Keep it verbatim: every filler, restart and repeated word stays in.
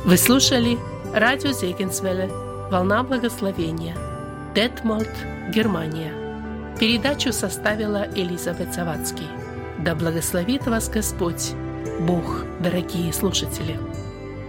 Вы слушали радио Зегенсвелле «Волна благословения», Детмольд, Германия. Передачу составила Елизавет Завадский. Да благословит вас Господь, Бог, дорогие слушатели!